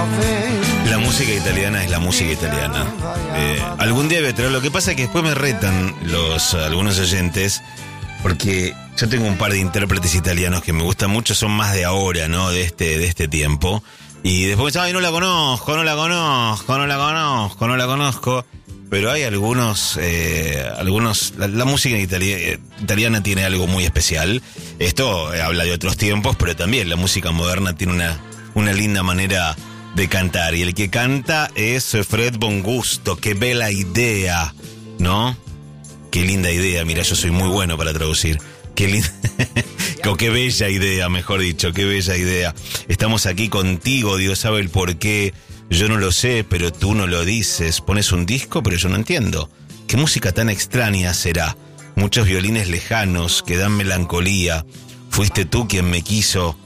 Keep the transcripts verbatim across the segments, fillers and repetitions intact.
La música italiana es la música italiana. Eh, algún día voy a traer. Lo que pasa es que después me retan los algunos oyentes, porque yo tengo un par de intérpretes italianos que me gustan mucho, son más de ahora, ¿no? De este, de este tiempo. Y después, ay, no la conozco, no la conozco, no la conozco, no la conozco. Pero hay algunos, eh, algunos, la, la música itali- italiana tiene algo muy especial. Esto eh, habla de otros tiempos, pero también la música moderna tiene una, una linda manera de cantar. Y el que canta es Fred Bongusto. Qué bella idea, ¿no? Qué linda idea. Mira, yo soy muy bueno para traducir. Qué linda, o qué bella idea, mejor dicho, qué bella idea. Estamos aquí contigo, Dios sabe el por qué. Yo no lo sé, pero tú no lo dices. Pones un disco, pero yo no entiendo. ¿Qué música tan extraña será? Muchos violines lejanos que dan melancolía. Fuiste tú quien me quiso,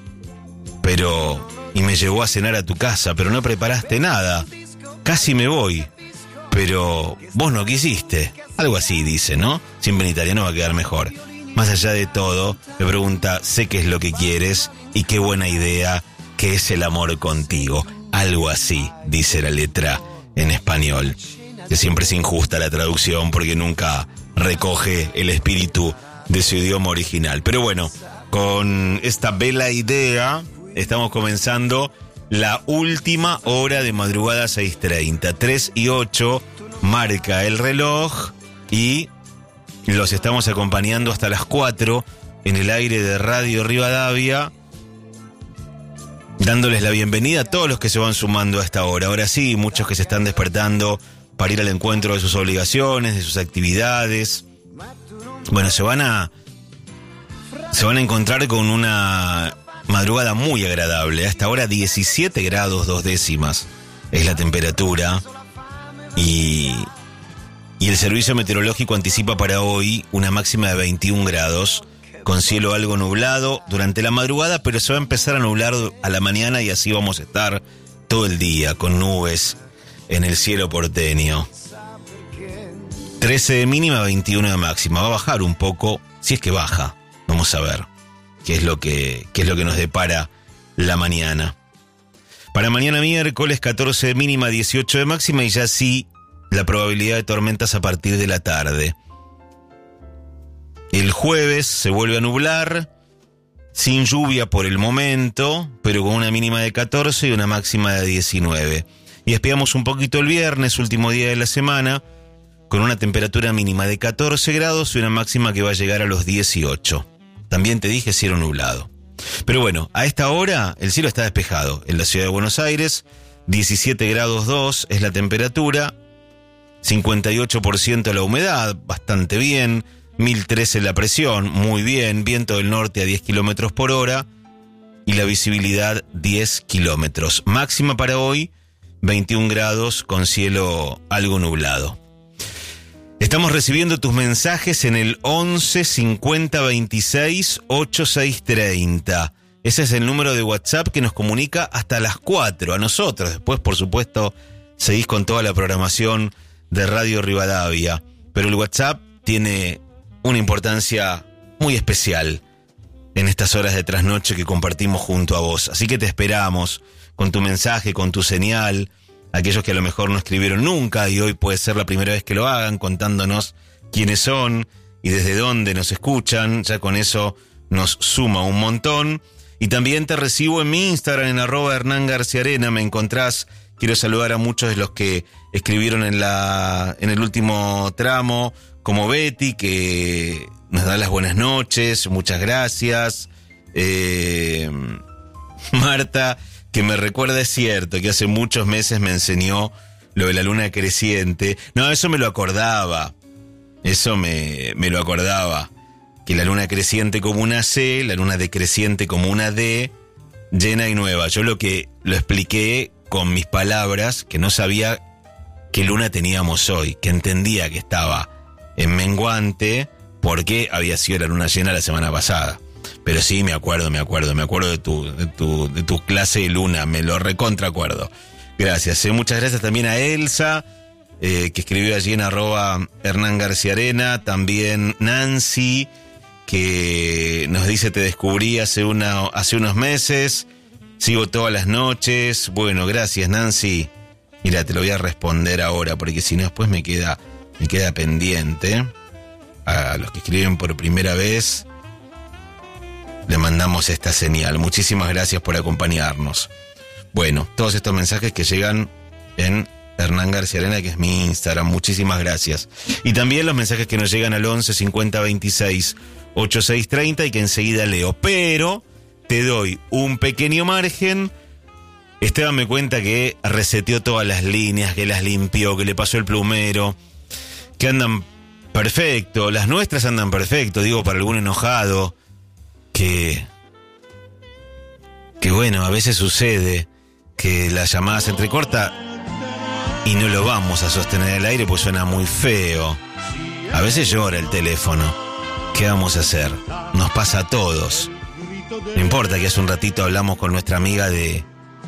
pero... y me llevó a cenar a tu casa, pero no preparaste nada. Casi me voy, pero vos no quisiste. Algo así dice, ¿no? Siempre en italiano va a quedar mejor. Más allá de todo, me pregunta, sé qué es lo que quieres y qué buena idea que es el amor contigo. Algo así, dice la letra en español. Que siempre es injusta la traducción porque nunca recoge el espíritu de su idioma original. Pero bueno, con esta bella idea estamos comenzando la última hora de Madrugada seis treinta. tres y ocho marca el reloj y los estamos acompañando hasta las cuatro en el aire de Radio Rivadavia, dándoles la bienvenida a todos los que se van sumando a esta hora. Ahora sí, muchos que se están despertando para ir al encuentro de sus obligaciones, de sus actividades. Bueno, se van a se van a encontrar con una madrugada muy agradable. Hasta ahora diecisiete grados dos décimas es la temperatura. Y, y el servicio meteorológico anticipa para hoy una máxima de veintiún grados, con cielo algo nublado durante la madrugada, pero se va a empezar a nublar a la mañana y así vamos a estar todo el día con nubes en el cielo porteño. trece de mínima, veintiuno de máxima. Va a bajar un poco, si es que baja. Vamos a ver qué es lo que, qué es lo que nos depara la mañana. Para mañana miércoles, catorce de mínima, dieciocho de máxima y ya sí la probabilidad de tormentas a partir de la tarde. El jueves se vuelve a nublar, sin lluvia por el momento, pero con una mínima de catorce y una máxima de diecinueve. Y espiamos un poquito el viernes, último día de la semana, con una temperatura mínima de catorce grados y una máxima que va a llegar a los dieciocho. También te dije cielo nublado. Pero bueno, a esta hora el cielo está despejado. En la ciudad de Buenos Aires, diecisiete grados dos es la temperatura, cincuenta y ocho por ciento la humedad, bastante bien, mil trece la presión, muy bien, viento del norte a diez kilómetros por hora y la visibilidad diez kilómetros. Máxima para hoy, veintiún grados con cielo algo nublado. Estamos recibiendo tus mensajes en el once cincuenta veintiséis ochenta y seis treinta. Ese es el número de WhatsApp que nos comunica hasta las cuatro a nosotros. Después, por supuesto, seguís con toda la programación de Radio Rivadavia. Pero el WhatsApp tiene una importancia muy especial en estas horas de trasnoche que compartimos junto a vos. Así que te esperamos con tu mensaje, con tu señal. Aquellos que a lo mejor no escribieron nunca y hoy puede ser la primera vez que lo hagan, contándonos quiénes son y desde dónde nos escuchan. Ya con eso nos suma un montón. Y también te recibo en mi Instagram, en arroba Hernán García Arena. Me encontrás. Quiero saludar a muchos de los que escribieron en la en el último tramo, como Betty, que nos da las buenas noches. Muchas gracias. Eh, Marta, que me recuerda, es cierto, que hace muchos meses me enseñó lo de la luna creciente. No, eso me lo acordaba. Eso me, me lo acordaba. Que la luna creciente como una C, la luna decreciente como una D, llena y nueva. Yo lo que lo expliqué con mis palabras, que no sabía qué luna teníamos hoy, que entendía que estaba en menguante porque había sido la luna llena la semana pasada. Pero sí, me acuerdo, me acuerdo, me acuerdo de tu, de tu, de tu clase de luna, me lo recontra acuerdo. Gracias, eh. Muchas gracias también a Elsa, eh, que escribió allí en arroba Hernán García Arena, también Nancy, que nos dice te descubrí hace, una, hace unos meses, Sigo todas las noches. Bueno, gracias, Nancy. Mira, te lo voy a responder ahora, porque si no después me queda, me queda pendiente. A los que escriben por primera vez, le mandamos esta señal. Muchísimas gracias por acompañarnos. Bueno, todos estos mensajes que llegan en Hernán García Arena, que es mi Instagram. Muchísimas gracias. Y también los mensajes que nos llegan al once cincuenta veintiséis ochenta y seis treinta y que enseguida leo. Pero te doy un pequeño margen. Esteban me cuenta que reseteó todas las líneas, que las limpió, que le pasó el plumero, que andan perfecto. Las nuestras andan perfecto, digo, para algún enojado. Que... Que bueno, a veces sucede que la llamada se entrecorta y no lo vamos a sostener al aire pues suena muy feo. A veces llora el teléfono. ¿Qué vamos a hacer? Nos pasa a todos. No importa que hace un ratito hablamos con nuestra amiga de,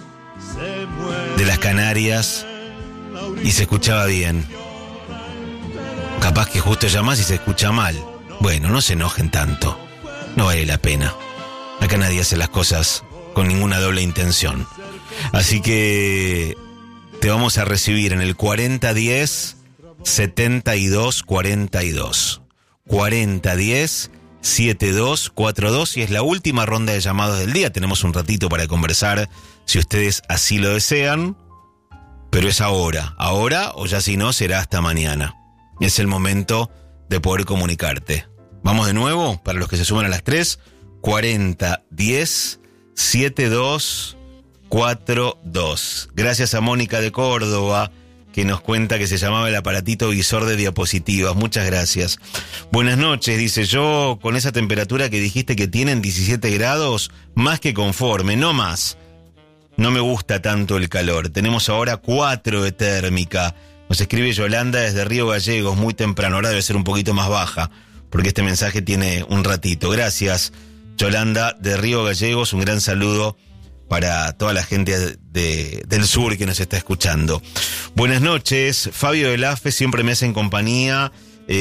de las Canarias y se escuchaba bien. Capaz que justo llamás y se escucha mal. Bueno, no se enojen tanto. No vale la pena. Acá nadie hace las cosas con ninguna doble intención. Así que te vamos a recibir en el cuarenta diez setenta y dos cuarenta y dos. cuarenta diez setenta y dos cuarenta y dos y es la última ronda de llamados del día. Tenemos un ratito para conversar si ustedes así lo desean, pero es ahora. Ahora o ya si no será hasta mañana. Es el momento de poder comunicarte. Vamos de nuevo para los que se suman a las tres. cuarenta diez setenta y dos cuarenta y dos. Gracias a Mónica de Córdoba, que nos cuenta que se llamaba el aparatito visor de diapositivas. Muchas gracias. Buenas noches, dice yo, con esa temperatura que dijiste que tienen diecisiete grados, más que conforme, no más. No me gusta tanto el calor. Tenemos ahora cuatro de térmica. Nos escribe Yolanda desde Río Gallegos, muy temprano. Ahora debe ser un poquito más baja, porque este mensaje tiene un ratito. Gracias, Yolanda de Río Gallegos. Un gran saludo para toda la gente de, de, del sur que nos está escuchando. Buenas noches, Fabio del A F E siempre me hacen compañía.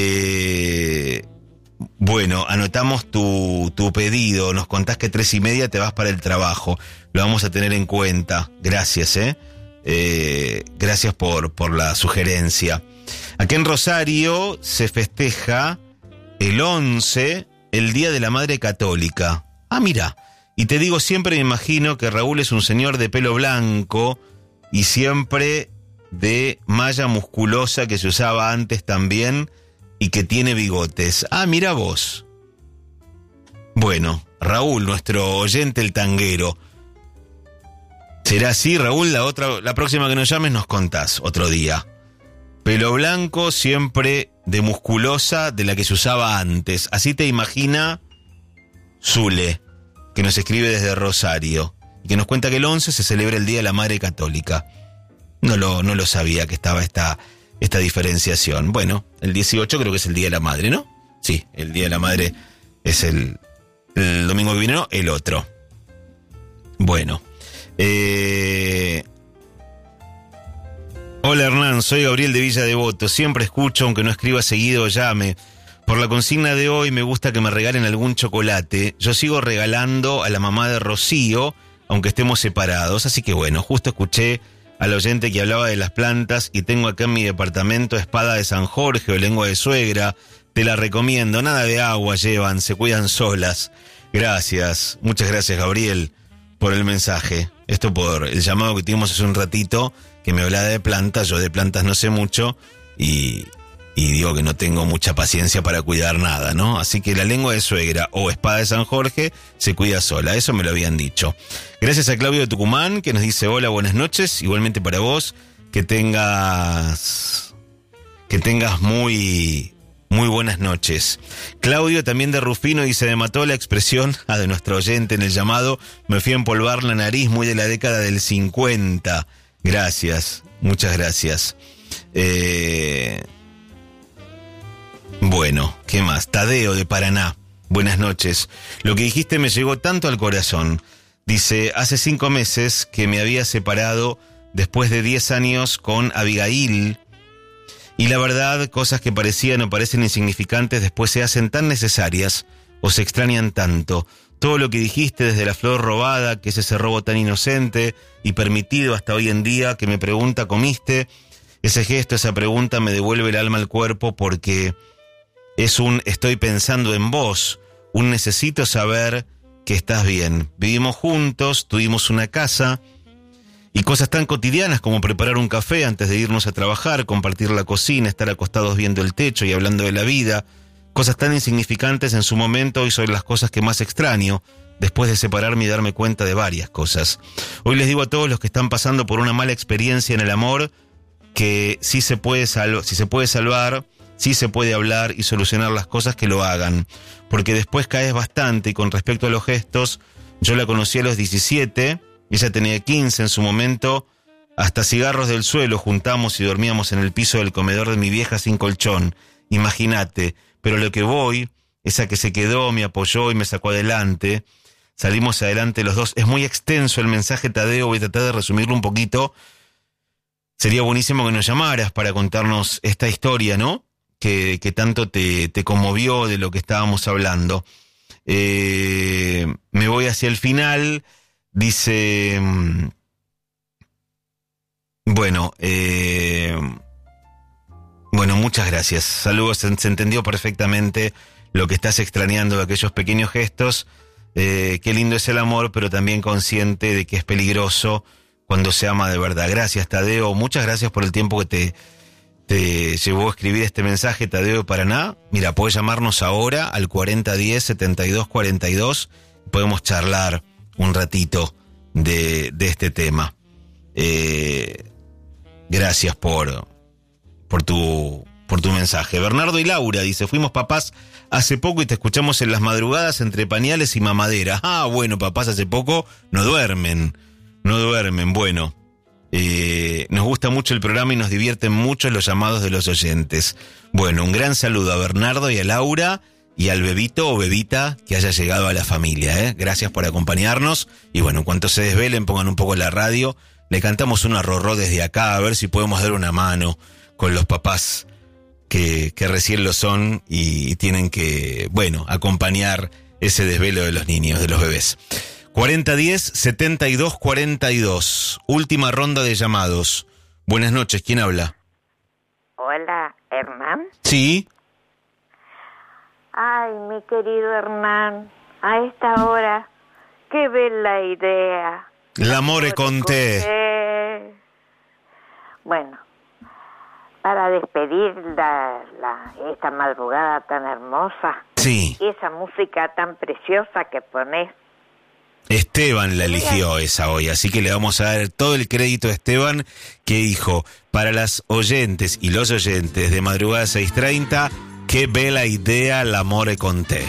Eh, bueno, anotamos tu, tu pedido, nos contás que tres y media te vas para el trabajo. Lo vamos a tener en cuenta. Gracias, eh. eh gracias por, por la sugerencia. Aquí en Rosario se festeja el once, el Día de la Madre Católica. Ah, mira. Y te digo, siempre me imagino que Raúl es un señor de pelo blanco y siempre de malla musculosa que se usaba antes también y que tiene bigotes. Ah, mira vos. Bueno, Raúl, nuestro oyente el tanguero. ¿Será así, Raúl? La otra, la próxima que nos llames nos contás otro día. Pelo blanco, siempre de musculosa, de la que se usaba antes. Así te imagina Zule, que nos escribe desde Rosario y que nos cuenta que el once se celebra el Día de la Madre Católica. No lo, no lo sabía que estaba esta, esta diferenciación. Bueno, el dieciocho creo que es el Día de la Madre, ¿no? Sí, el Día de la Madre es el, el domingo que viene, ¿no? El otro. Bueno. Eh... Hola Hernán, soy Gabriel de Villa Devoto. Siempre escucho, aunque no escriba seguido o llame. Por la consigna de hoy me gusta que me regalen algún chocolate. Yo sigo regalando a la mamá de Rocío, aunque estemos separados. Así que bueno, justo escuché al oyente que hablaba de las plantas y tengo acá en mi departamento espada de San Jorge o lengua de suegra. Te la recomiendo. Nada de agua llevan, se cuidan solas. Gracias, muchas gracias Gabriel por el mensaje. Esto por el llamado que tuvimos hace un ratito, que me hablaba de plantas. Yo de plantas no sé mucho y... Y digo que no tengo mucha paciencia para cuidar nada, ¿no? Así que la lengua de suegra o espada de San Jorge se cuida sola. Eso me lo habían dicho. Gracias a Claudio de Tucumán, que nos dice hola, buenas noches. Igualmente para vos, que tengas... Que tengas muy... Muy buenas noches. Claudio también de Rufino dice, me mató la expresión a de nuestro oyente en el llamado, me fui a empolvar la nariz, muy de la década del cincuenta. Gracias, muchas gracias. Eh... Bueno, ¿qué más? Tadeo de Paraná. Buenas noches. Lo que dijiste me llegó tanto al corazón. Dice, hace cinco meses que me había separado después de diez años con Abigail. Y la verdad, cosas que parecían o parecen insignificantes después se hacen tan necesarias o se extrañan tanto. Todo lo que dijiste, desde la flor robada, que es ese robo tan inocente y permitido hasta hoy en día, que me pregunta, ¿comiste? Ese gesto, esa pregunta me devuelve el alma al cuerpo, porque es un estoy pensando en vos, un necesito saber que estás bien. Vivimos juntos, tuvimos una casa y cosas tan cotidianas como preparar un café antes de irnos a trabajar, compartir la cocina, estar acostados viendo el techo y hablando de la vida. Cosas tan insignificantes en su momento, hoy son las cosas que más extraño, después de separarme y darme cuenta de varias cosas. Hoy les digo a todos los que están pasando por una mala experiencia en el amor, que sí se puede salv- si se puede salvar, sí se puede hablar y solucionar las cosas, que lo hagan. Porque después caes bastante, y con respecto a los gestos, yo la conocí a los diecisiete, ella tenía quince en su momento, hasta cigarros del suelo juntamos y dormíamos en el piso del comedor de mi vieja sin colchón. Imagínate. Pero lo que voy, esa que se quedó, me apoyó y me sacó adelante. Salimos adelante los dos. Es muy extenso el mensaje, Tadeo, voy a tratar de resumirlo un poquito. Sería buenísimo que nos llamaras para contarnos esta historia, ¿no? Que, que tanto te, te conmovió de lo que estábamos hablando. Eh, me voy hacia el final. Dice... Bueno, eh... Bueno, muchas gracias. Saludos, se, se entendió perfectamente lo que estás extrañando de aquellos pequeños gestos. Eh, qué lindo es el amor, pero también consciente de que es peligroso cuando se ama de verdad. Gracias, Tadeo. Muchas gracias por el tiempo que te, te llevó a escribir este mensaje, Tadeo de Paraná. Mira, puedes llamarnos ahora al cuarenta diez, setenta y dos cuarenta y dos. Podemos charlar un ratito de, de este tema. Eh, gracias por... por tu por tu mensaje. Bernardo y Laura dice, fuimos papás hace poco y te escuchamos en las madrugadas entre pañales y mamadera. Ah, bueno, papás hace poco no duermen, no duermen. Bueno, eh, nos gusta mucho el programa y nos divierten mucho los llamados de los oyentes. Bueno, un gran saludo a Bernardo y a Laura y al bebito o bebita que haya llegado a la familia, ¿eh? Gracias por acompañarnos y bueno, en cuanto se desvelen, pongan un poco la radio, le cantamos una rorró desde acá, a ver si podemos dar una mano con los papás que, que recién lo son y, y tienen que, bueno, acompañar ese desvelo de los niños, de los bebés. cuarenta diez, setenta y dos cuarenta y dos. Última ronda de llamados. Buenas noches, ¿quién habla? Hola, Hernán. Sí. Ay, mi querido Hernán, a esta hora, qué bella idea. L'amore con te. Bueno, para despedir la, la, esta madrugada tan hermosa, sí, y esa música tan preciosa que ponés. Esteban la eligió esa hoy, así que le vamos a dar todo el crédito a Esteban, que dijo, para las oyentes y los oyentes de Madrugada seis treinta, qué bella idea l'amore con te.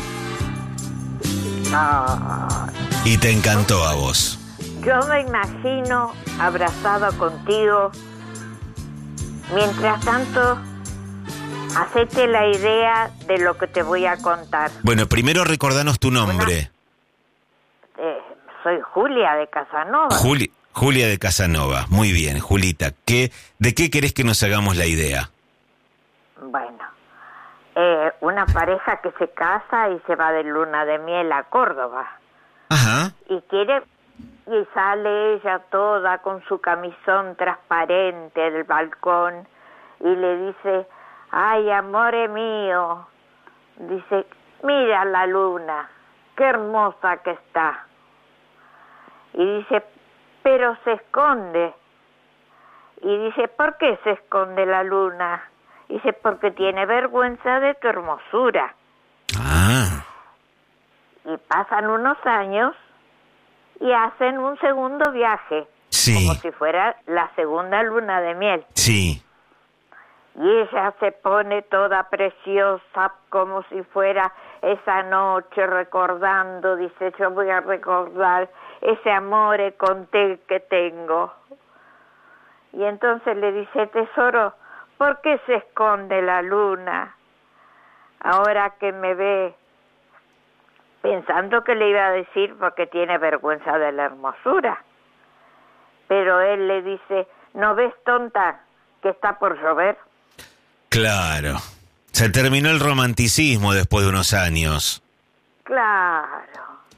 Oh. Y te encantó a vos. Yo me imagino abrazado contigo. Mientras tanto, hacete la idea de lo que te voy a contar. Bueno, primero recordanos tu nombre. Una, eh, soy Julia de Casanova. Juli, Julia de Casanova. Muy bien, Julita. ¿Qué, ¿De qué querés que nos hagamos la idea? Bueno, eh, una pareja que se casa y se va de luna de miel a Córdoba. Ajá. Y quiere... Y sale ella toda con su camisón transparente del balcón y le dice, ay, amore mío, dice, mira la luna, qué hermosa que está. Y dice, pero se esconde. Y dice, ¿por qué se esconde la luna? Dice, porque tiene vergüenza de tu hermosura. Ah. Y pasan unos años y hacen un segundo viaje, sí, como si fuera la segunda luna de miel. Sí. Y ella se pone toda preciosa, como si fuera esa noche recordando, dice, yo voy a recordar ese amore con te que tengo. Y entonces le dice, tesoro, ¿por qué se esconde la luna? Ahora que me ve, pensando que le iba a decir porque tiene vergüenza de la hermosura. Pero él le dice, ¿no ves, tonta, que está por llover? Claro. Se terminó el romanticismo después de unos años. Claro.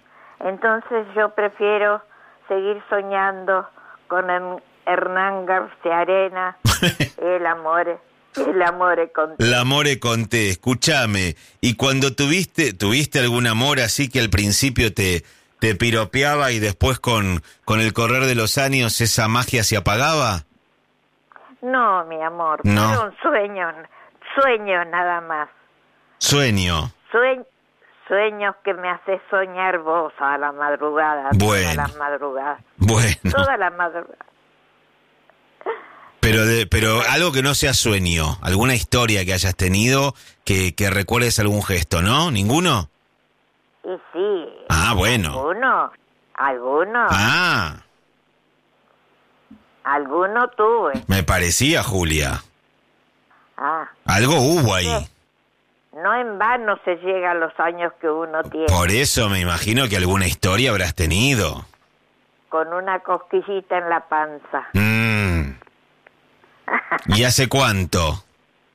Entonces yo prefiero seguir soñando con el Hernán García Arena, el amor, el amore con te. El amore con te, escúchame. ¿Y cuando tuviste, tuviste algún amor así que al principio te, te piropeaba y después con, con el correr de los años esa magia se apagaba? No, mi amor, no. Era un sueño, sueño nada más. Sueño. Sueño. Sueños que me haces soñar vos a la madrugada. Bueno. Todas las madrugadas. Bueno. Todas las madrugadas. Pero de, pero algo que no sea sueño, alguna historia que hayas tenido que, que recuerdes algún gesto, ¿no? ¿Ninguno? Y sí. Ah, bueno. ¿Alguno? ¿Alguno? Ah. ¿Alguno tuve? Me parecía, Julia. Ah. Algo hubo ahí. Sí. No en vano se llega a los años que uno tiene. Por eso me imagino que alguna historia habrás tenido. Con una cosquillita en la panza. Mm. ¿Y hace cuánto?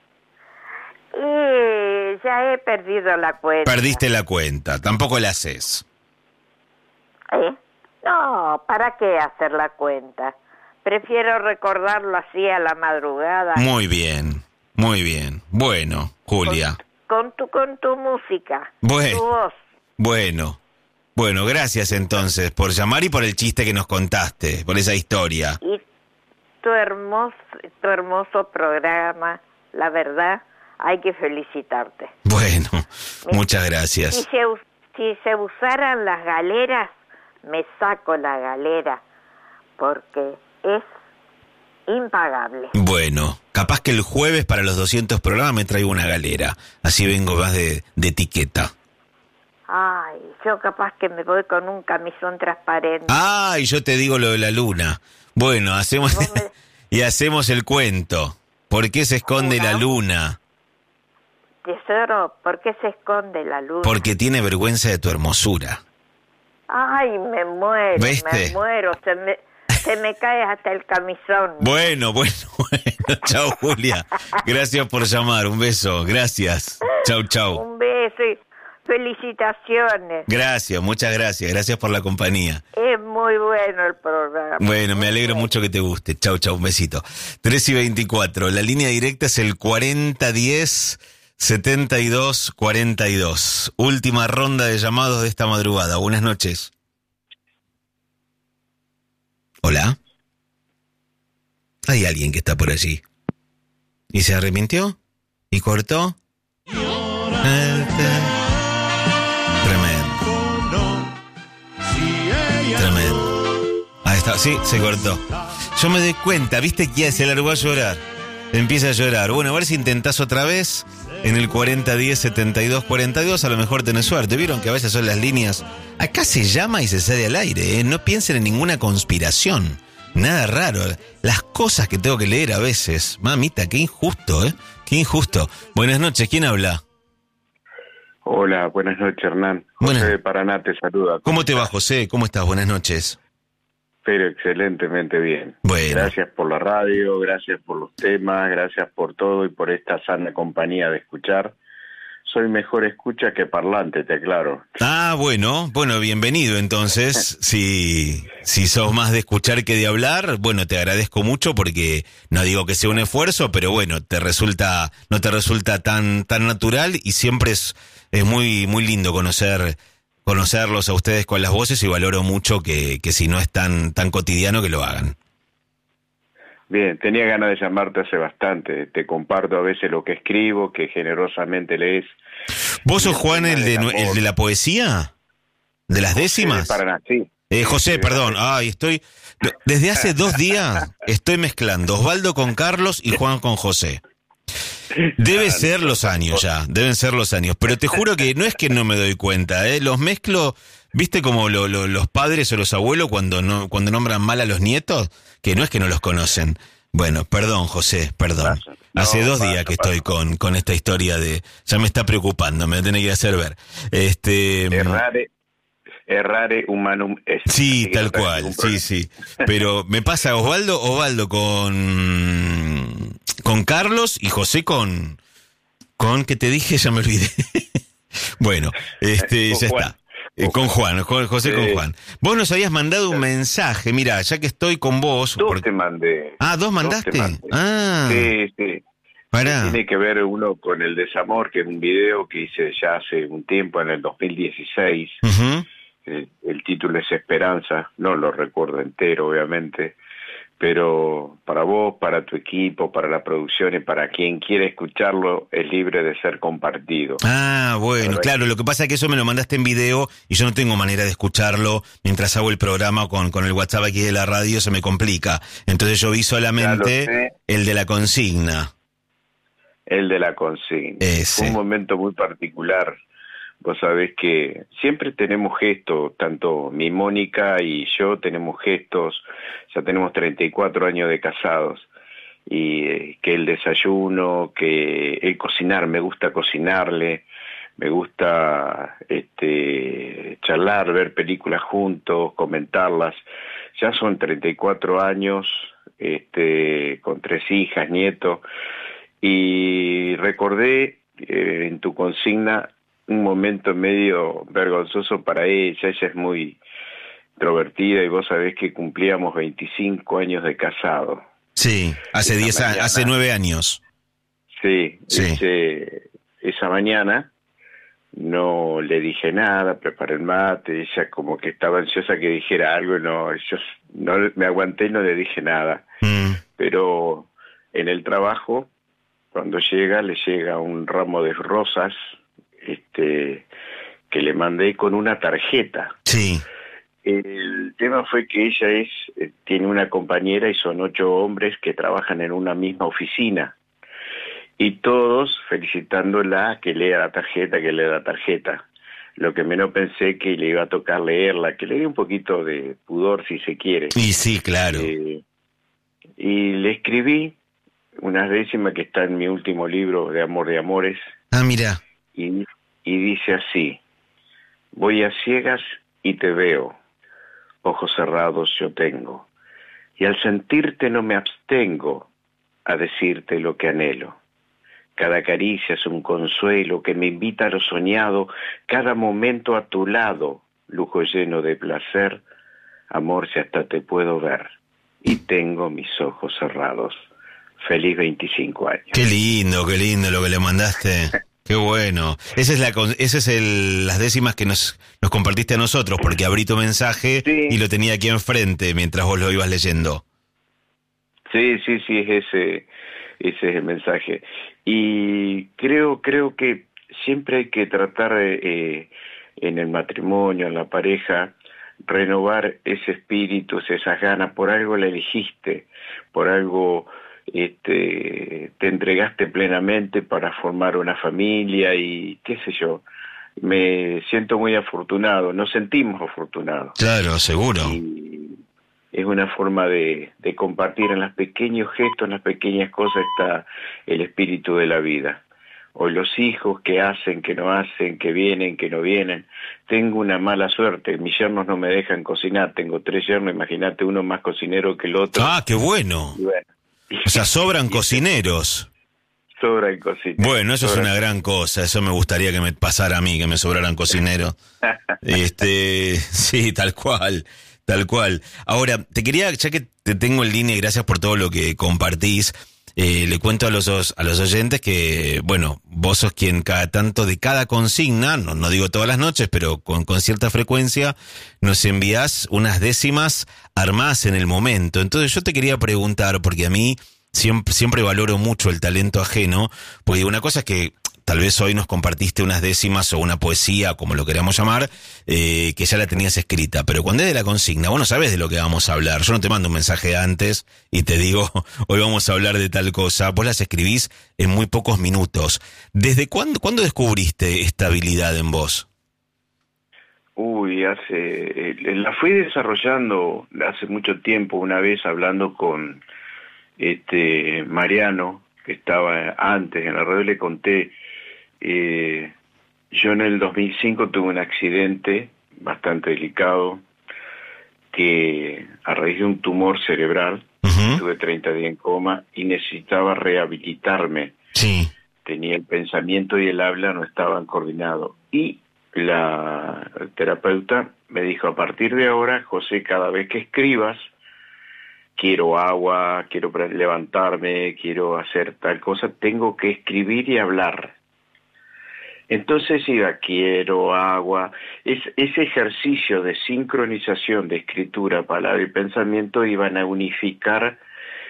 Y ya he perdido la cuenta. Perdiste la cuenta, tampoco la haces. ¿Eh? No, ¿para qué hacer la cuenta? Prefiero recordarlo así a la madrugada. Muy bien, muy bien. Bueno, Julia. Con... Con tu, con tu música, bueno, tu voz. Bueno, bueno, gracias entonces por llamar y por el chiste que nos contaste, por esa historia. Y tu hermoso, tu hermoso programa, la verdad, hay que felicitarte. Bueno, muchas gracias. Si se, si se usaran las galeras, me saco la galera, porque es impagable. Bueno, capaz que el jueves para los doscientos programas me traigo una galera. Así vengo más de, de etiqueta. Ay, yo capaz que me voy con un camisón transparente. Ay, yo te digo lo de la luna. Bueno, hacemos me... y hacemos el cuento. ¿Por qué se esconde una... la luna? Tesoro, ¿por qué se esconde la luna? Porque tiene vergüenza de tu hermosura. Ay, me muero, ¿Viste? me muero, se me... Se me cae hasta el camisón. Bueno, bueno, bueno. Chao, Julia. Gracias por llamar. Un beso. Gracias. Chau, chau. Un beso y felicitaciones. Gracias, muchas gracias. Gracias por la compañía. Es muy bueno el programa. Bueno, me alegro mucho que te guste. Chau, chau. Un besito. tres y veinticuatro. La línea directa es el cuarenta diez setenta y dos cuarenta y dos. Última ronda de llamados de esta madrugada. Buenas noches. Hola. Hay alguien que está por allí. ¿Y se arrepintió? ¿Y cortó? Tremendo. Tremendo. Ahí está, sí, se cortó. Yo me doy cuenta, ¿viste que se largó a llorar? Empieza a llorar. Bueno, a ver si intentás otra vez en el cuarenta diez setenta y dos cuarenta y dos, a lo mejor tenés suerte. Vieron que a veces son las líneas. Acá se llama y se sale al aire, ¿eh? No piensen en ninguna conspiración. Nada raro. Las cosas que tengo que leer a veces. Mamita, qué injusto, ¿eh? Qué injusto. Buenas noches, ¿quién habla? Hola, buenas noches, Hernán. José buenas. de Paraná te saluda. ¿Cómo te va, José? ¿Cómo estás? Buenas noches. Pero excelentemente bien. Bueno. Gracias por la radio, gracias por los temas, gracias por todo y por esta sana compañía de escuchar. Soy mejor escucha que parlante, te aclaro. Ah, bueno, bueno, bienvenido entonces. Si, si sos más de escuchar que de hablar, bueno, te agradezco mucho porque no digo que sea un esfuerzo, pero bueno, te resulta, no te resulta tan, tan natural y siempre es, es muy, muy lindo conocer, conocerlos a ustedes con las voces y valoro mucho que, que si no es tan, tan cotidiano que lo hagan. Bien, tenía ganas de llamarte hace bastante. Te comparto a veces lo que escribo, que generosamente lees. ¿Vos sos Juan el de, el de la poesía? ¿De las décimas? Sí, de Paraná, sí. Eh, José, sí, perdón. Ay, estoy... Desde hace dos días estoy mezclando Osvaldo con Carlos y Juan con José. Debe ser los años ya, deben ser los años. Pero te juro que no es que no me doy cuenta, ¿eh? Los mezclo, ¿viste como lo, lo, los padres o los abuelos cuando no cuando nombran mal a los nietos? Que no es que no los conocen. Bueno, perdón, José, perdón. No, Hace dos pasa, días que pasa. estoy con, con esta historia de... Ya me está preocupando, me tiene que hacer ver. Este... Errare, errare humanum est. Sí, tal cual, sí, sí. Pero me pasa Osvaldo, Osvaldo con... con Carlos y José con... con, ¿qué te dije? Ya me olvidé. Bueno, este, ya está. Eh, con Juan, José sí. con Juan. Vos nos habías mandado un mensaje, mira, ya que estoy con vos... Dos porque... te mandé. Ah, ¿dos mandaste? Dos te mandé. Ah. Sí, sí. Pará. Tiene que ver uno con el desamor, que es un video que hice ya hace un tiempo, en el dos mil dieciséis. Uh-huh. el, el título es Esperanza, no lo recuerdo entero, obviamente. Pero para vos, para tu equipo, para la producción y para quien quiera escucharlo, es libre de ser compartido. Ah, bueno, Pero claro, hay... lo que pasa es que eso me lo mandaste en video y yo no tengo manera de escucharlo mientras hago el programa con, con el WhatsApp aquí de la radio, se me complica. Entonces yo vi solamente el de la consigna. El de la consigna. Ese. Fue un momento muy particular. Vos sabés que siempre tenemos gestos, tanto mi Mónica y yo tenemos gestos, ya tenemos treinta y cuatro años de casados, y eh, que el desayuno, que el cocinar, me gusta cocinarle, me gusta este charlar, ver películas juntos, comentarlas. Ya son treinta y cuatro años, este con tres hijas, nietos, y recordé eh, en tu consigna un momento medio vergonzoso para ella. Ella es muy introvertida y vos sabés que cumplíamos veinticinco años de casado. Sí, hace diez años, hace nueve años. Sí, sí. Ese, esa mañana no le dije nada, preparé el mate, ella como que estaba ansiosa que dijera algo, y no, yo no me aguanté y no le dije nada. Mm. Pero en el trabajo, cuando llega, le llega un ramo de rosas, este que le mandé con una tarjeta. Sí. El tema fue que ella es eh, tiene una compañera y son ocho hombres que trabajan en una misma oficina, y todos felicitándola que lea la tarjeta, que lea la tarjeta. Lo que menos pensé que le iba a tocar leerla, que le dé un poquito de pudor si se quiere. Y sí, claro. Eh, y le escribí unas décimas que está en mi último libro de Amor de Amores. Ah, mira. Y, y dice así: voy a ciegas y te veo, ojos cerrados yo tengo, y al sentirte no me abstengo a decirte lo que anhelo. Cada caricia es un consuelo que me invita a lo soñado, cada momento a tu lado, lujo lleno de placer, amor si hasta te puedo ver, y tengo mis ojos cerrados. Feliz veinticinco años. Qué lindo, qué lindo lo que le mandaste. Qué bueno. Esa es la, ese es el, las décimas que nos, nos compartiste a nosotros, porque abrí tu mensaje sí. y lo tenía aquí enfrente mientras vos lo ibas leyendo. Sí, sí, sí, es ese, ese es el mensaje. Y creo, creo que siempre hay que tratar eh, en el matrimonio, en la pareja, renovar ese espíritu, esas ganas. Por algo la elegiste, por algo este, te entregaste plenamente para formar una familia y qué sé yo. Me siento muy afortunado, nos sentimos afortunados. Claro, seguro. Y es una forma de, de compartir en los pequeños gestos, en las pequeñas cosas está el espíritu de la vida. O los hijos que hacen, que no hacen, que vienen, que no vienen. Tengo una mala suerte, mis yernos no me dejan cocinar, tengo tres yernos, imagínate, uno más cocinero que el otro. Ah, qué bueno. Y bueno. O sea, sobran cocineros. Sobran cocineros. Bueno, eso sobran. Es una gran cosa, eso me gustaría que me pasara a mí, que me sobraran cocineros. este, sí, tal cual. Tal cual. Ahora, te quería, ya que te tengo en línea y gracias por todo lo que compartís, eh, le cuento a los a los oyentes que, bueno, vos sos quien cada tanto de cada consigna, no, no digo todas las noches, pero con, con cierta frecuencia, nos envías unas décimas armadas en el momento. Entonces yo te quería preguntar, porque a mí siempre, siempre valoro mucho el talento ajeno, porque una cosa es que tal vez hoy nos compartiste unas décimas o una poesía, como lo queramos llamar, eh, que ya la tenías escrita. Pero cuando es de la consigna, vos no sabés de lo que vamos a hablar. Yo no te mando un mensaje antes y te digo, hoy vamos a hablar de tal cosa. Vos las escribís en muy pocos minutos. ¿Desde cuándo, cuándo descubriste esta habilidad en vos? Uy, hace, la fui desarrollando hace mucho tiempo, una vez hablando con este Mariano, que estaba antes en la radio, le conté. Eh, yo en el dos mil cinco tuve un accidente bastante delicado que a raíz de un tumor cerebral, uh-huh. Estuve treinta días en coma y necesitaba rehabilitarme. Sí. Tenía el pensamiento y el habla no estaban coordinados y la terapeuta me dijo, a partir de ahora, José, cada vez que escribas, quiero agua, quiero levantarme, quiero hacer tal cosa, tengo que escribir y hablar. Entonces iba, quiero agua, es, ese ejercicio de sincronización de escritura, palabra y pensamiento iban a unificar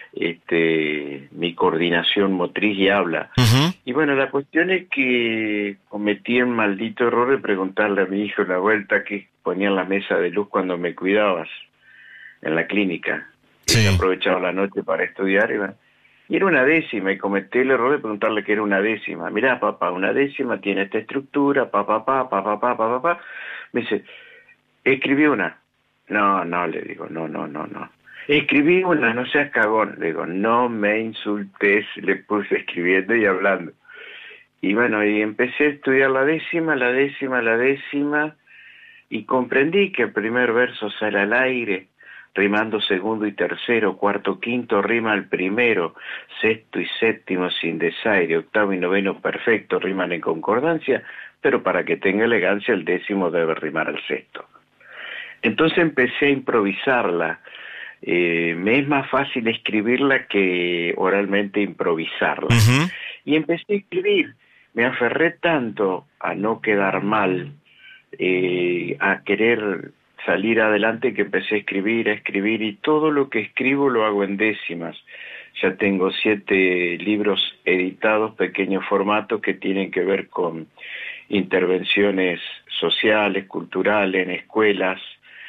este, mi coordinación motriz y habla. Uh-huh. Y bueno, la cuestión es que cometí el maldito error de preguntarle a mi hijo en la vuelta que ponía en la mesa de luz cuando me cuidabas en la clínica. Sí. Y aprovechaba la noche para estudiar y bueno, y era una décima, y cometí el error de preguntarle qué era una décima. Mirá, papá, una décima tiene esta estructura, papá, papá, papá, papá, papá, papá. Me dice, escribí una. No, no, le digo, no, no, no, no. Escribí una, no seas cagón. Le digo, no me insultes, le puse escribiendo y hablando. Y bueno, y empecé a estudiar la décima, la décima, la décima, y comprendí que el primer verso sale al aire, rimando segundo y tercero, cuarto, quinto rima al primero, sexto y séptimo sin desaire, octavo y noveno perfecto riman en concordancia, pero para que tenga elegancia el décimo debe rimar al sexto. Entonces empecé a improvisarla. Eh, me es más fácil escribirla que oralmente improvisarla. Uh-huh. Y empecé a escribir. Me aferré tanto a no quedar mal, eh, a querer salir adelante, que empecé a escribir, a escribir, y todo lo que escribo lo hago en décimas. Ya tengo siete libros editados, pequeños formatos, que tienen que ver con intervenciones sociales, culturales, en escuelas,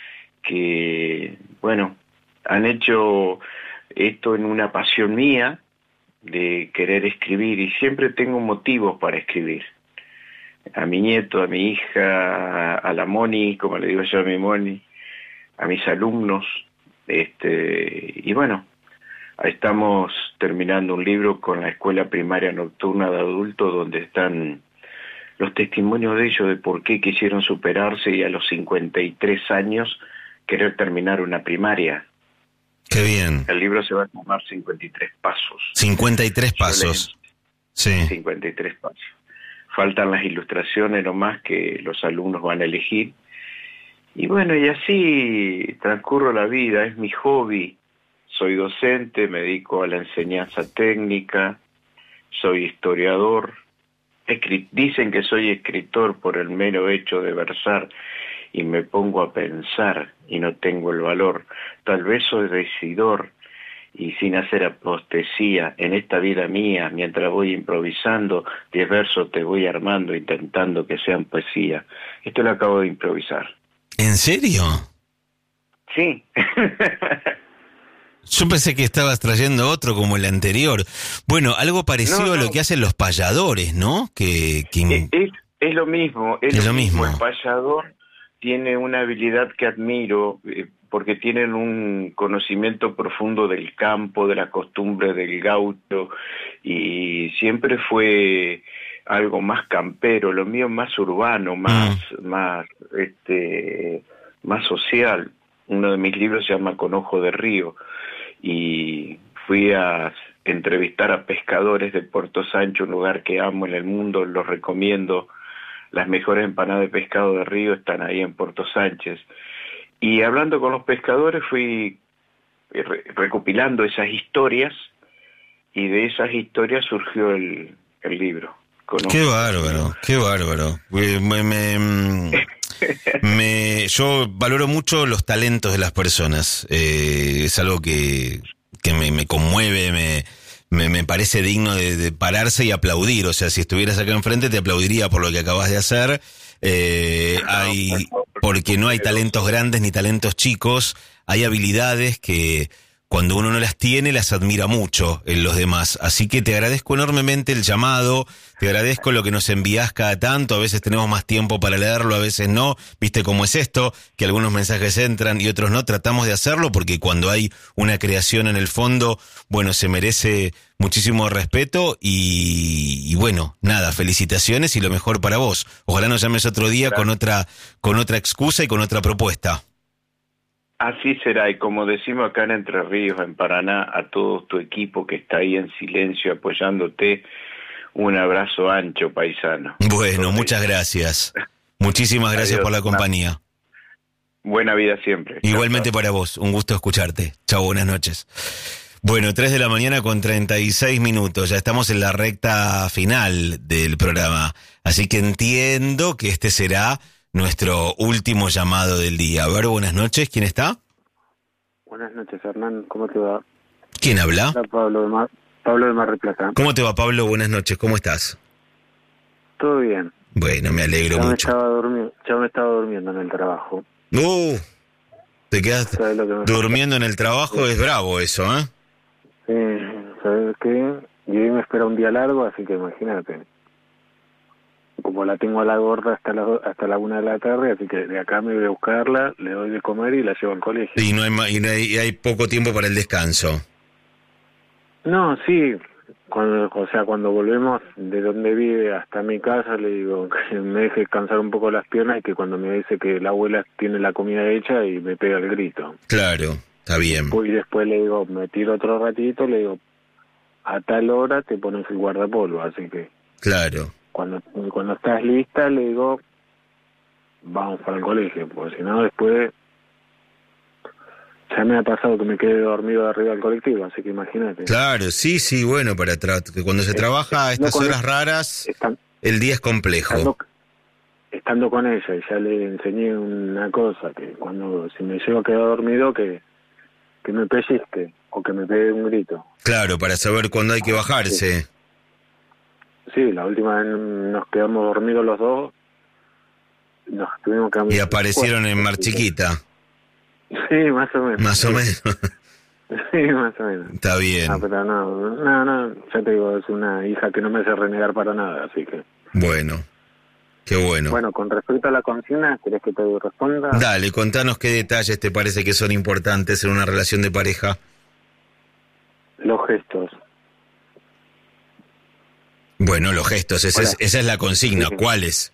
que, bueno, han hecho esto en una pasión mía de querer escribir, y siempre tengo motivos para escribir. A mi nieto, a mi hija, a la Moni, como le digo yo a mi Moni, a mis alumnos, este, y bueno, estamos terminando un libro con la Escuela Primaria Nocturna de Adultos, donde están los testimonios de ellos de por qué quisieron superarse y a los cincuenta y tres años querer terminar una primaria. Qué bien. El libro se va a llamar cincuenta y tres pasos. cincuenta y tres pasos. Sí. cincuenta y tres pasos. Faltan las ilustraciones nomás que los alumnos van a elegir. Y bueno, y así transcurro la vida, es mi hobby. Soy docente, me dedico a la enseñanza técnica, soy historiador. Escri- dicen que soy escritor por el mero hecho de versar, y me pongo a pensar y no tengo el valor. Tal vez soy decidor, y sin hacer apostasía en esta vida mía, mientras voy improvisando, diez versos te voy armando, intentando que sean poesía. Esto lo acabo de improvisar. ¿En serio? Sí. Yo pensé que estabas trayendo otro como el anterior. Bueno, algo parecido no, no. a lo que hacen los payadores, ¿no? Que, que... Es, es, es lo mismo, es, es lo lo mismo. mismo. El payador tiene una habilidad que admiro, eh, porque tienen un conocimiento profundo del campo, de la costumbre del gaucho, y siempre fue algo más campero. Lo mío más urbano, más, mm. más, este, más social. Uno de mis libros se llama Con Ojo de Río, y fui a entrevistar a pescadores de Puerto Sancho, un lugar que amo en el mundo, los recomiendo. Las mejores empanadas de pescado de río están ahí en Puerto Sánchez. Y hablando con los pescadores fui re- recopilando esas historias, y de esas historias surgió el, el libro. Conozco. Qué bárbaro, qué bárbaro. Me, me, me, yo valoro mucho los talentos de las personas. Eh, es algo que, que me, me conmueve, me... Me, me parece digno de, de pararse y aplaudir. O sea, si estuvieras acá enfrente te aplaudiría por lo que acabas de hacer. Eh, hay, porque no hay talentos grandes ni talentos chicos. Hay habilidades que cuando uno no las tiene las admira mucho en los demás. Así que te agradezco enormemente el llamado, te agradezco lo que nos envías cada tanto. A veces tenemos más tiempo para leerlo, a veces no. Viste cómo es esto, que algunos mensajes entran y otros no. Tratamos de hacerlo porque cuando hay una creación en el fondo, bueno, se merece muchísimo respeto y, y bueno, nada, felicitaciones y lo mejor para vos. Ojalá nos llames otro día con otra, con otra excusa y con otra propuesta. Así será, y como decimos acá en Entre Ríos, en Paraná, a todo tu equipo que está ahí en silencio apoyándote, un abrazo ancho, paisano. Bueno, muchas gracias. Muchísimas gracias Adiós. por la compañía. Buena vida siempre. Igualmente Chao, chao. para vos, un gusto escucharte. Chao, buenas noches. Bueno, tres de la mañana con treinta y seis minutos, ya estamos en la recta final del programa, así que entiendo que este será nuestro último llamado del día. A ver, buenas noches, ¿quién está? Buenas noches, Hernán, ¿cómo te va? ¿Quién habla? Hola, Pablo de Mar, Pablo de Mar del Plata. ¿Cómo te va, Pablo? Buenas noches, ¿cómo estás? Todo bien. Bueno, me alegro Ya me, mucho. estaba durmi- ya me estaba durmiendo en el trabajo. Uh, te quedas ¿Sabes lo que me durmiendo en el trabajo, es bravo eso, ¿eh? Sí, ¿sabes qué? Y hoy me espera un día largo, así que imagínate. Como la tengo a la gorda hasta la, hasta la una de la tarde, así que de acá me voy a buscarla, le doy de comer y la llevo al colegio. Y no hay, ma- y no hay, y hay poco tiempo para el descanso. No, sí, cuando, o sea, cuando volvemos de donde vive hasta mi casa, le digo que me deje descansar un poco las piernas y que cuando me dice que la abuela tiene la comida hecha y me pega el grito. Claro, está bien. Y después le digo, me tiro otro ratito, le digo, a tal hora te pones el guardapolvo, así que Claro. cuando cuando estás lista, le digo, vamos para el colegio, porque si no después ya me ha pasado que me quedé dormido arriba del colectivo, así que imagínate. Claro, sí, sí, bueno, para tra- que cuando se trabaja a estas con horas el- raras, Estan- el día es complejo. estando, estando con ella y ya le enseñé una cosa, que cuando si me llego a quedar dormido, que, que me pellizque o que me pegue un grito. Claro, para saber cuándo hay que bajarse. Sí, la última vez nos quedamos dormidos los dos, nos tuvimos que... Y aparecieron en Mar Chiquita, Sí, más o menos. más o menos. Sí, más o menos. Está bien. Ah, pero no, no, no, ya te digo, es una hija que no me hace renegar para nada, así que... Bueno, qué bueno. Bueno, con respecto a la consigna, ¿querés que te responda? Dale, contanos qué detalles te parece que son importantes en una relación de pareja. Los gestos. Bueno, los gestos, esa es, Hola. esa es la consigna. Sí. ¿Cuáles?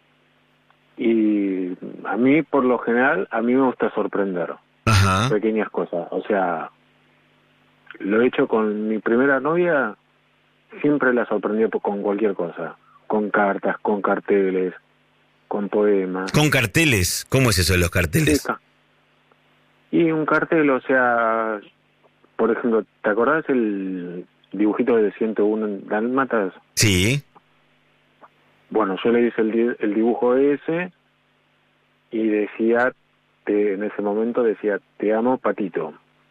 Y a mí, por lo general, a mí me gusta sorprender. Ajá. Pequeñas cosas. O sea, lo he hecho con mi primera novia, siempre la sorprendí con cualquier cosa. Con cartas, con carteles, con poemas. Con carteles. ¿Cómo es eso de los carteles? Sí, ca- y un cartel, o sea, por ejemplo, ¿te acordás el dibujito de ciento uno dálmatas? Sí. Bueno, yo le hice el, di- el dibujo ese y decía, te, en ese momento decía, te amo, Patito.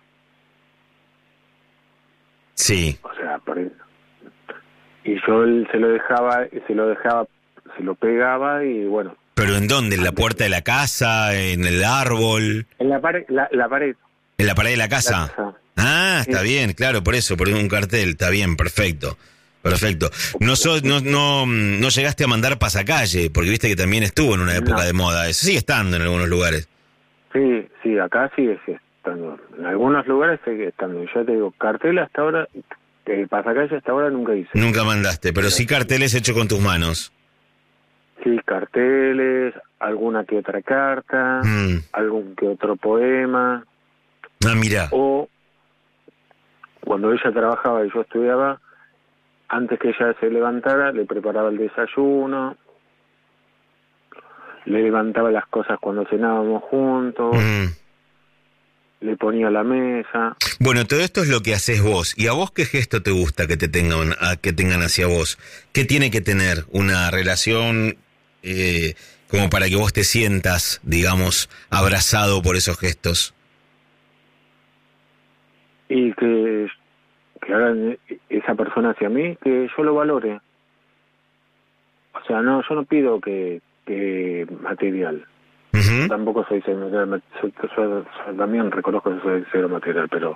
Sí. O sea, por eso. Y yo él se lo dejaba, se lo dejaba, se lo pegaba y bueno. ¿Pero en dónde? ¿En la puerta de la casa? ¿En el árbol? En la pared, la, la pared. ¿En la pared de la la casa? casa. Ah, está Sí. bien, claro, por eso, por un cartel, está bien, perfecto. Perfecto. No, sos, no, no, no llegaste a mandar pasacalle, porque viste que también estuvo en una época No. de moda. Eso sigue estando en algunos lugares. Sí, sí, acá sigue estando. En algunos lugares sigue estando. Y yo te digo, cartel hasta ahora, eh, pasacalle hasta ahora nunca hice. Nunca mandaste, pero sí carteles hechos con tus manos. Sí, carteles, alguna que otra carta, Mm. algún que otro poema, Ah, mirá. o cuando ella trabajaba y yo estudiaba, antes que ella se levantara, le preparaba el desayuno, le levantaba las cosas cuando cenábamos juntos, Mm. le ponía la mesa. Bueno, todo esto es lo que haces vos. ¿Y a vos qué gesto te gusta que te tengan, a, que tengan hacia vos? ¿Qué tiene que tener una relación eh, como para que vos te sientas, digamos, abrazado por esos gestos? Y que, que hagan esa persona hacia mí, que yo lo valore. O sea, no, yo no pido que, que material. Ujú. Tampoco soy cero material, soy- soy- soy- también reconozco que soy cero material, pero